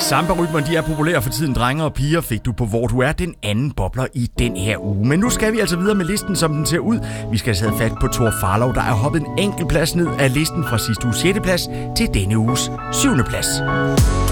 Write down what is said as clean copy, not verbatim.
Samba-rytmer, de er populære for tiden. Drenge og piger fik du på Hvor Du Er, den anden bobler i den her uge. Men nu skal vi altså videre med listen, som den ser ud. Vi skal have fat på Thor Farlov, der er hoppet en enkelt plads ned af listen fra sidste uges 6. plads til denne uges 7. plads.